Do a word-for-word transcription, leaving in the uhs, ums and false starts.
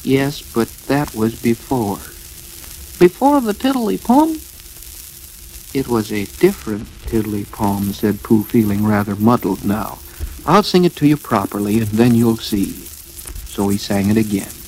Yes, but that was before. Before the tiddly-pom? It was a different tiddly-pom, said Pooh, feeling rather muddled now. I'll sing it to you properly, and then you'll see. So he sang it again.